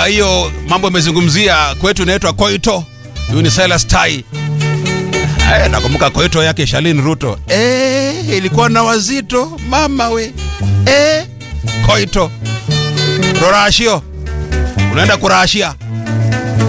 hiyo mambo imezungumzia kwetu inaitwa koito. Huyu ni Silas Tai. Nakumbuka koito yake Shalin Ruto. Ilikuwa na wazito mama we. Koito. Rorashio. Unaenda kurashia.